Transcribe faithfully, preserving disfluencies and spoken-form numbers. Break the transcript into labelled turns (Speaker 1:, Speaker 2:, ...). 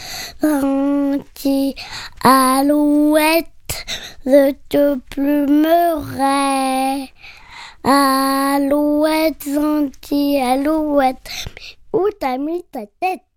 Speaker 1: Gentil alouette, je te plumerai. Alouette, gentille alouette, où t'as mis ta tête?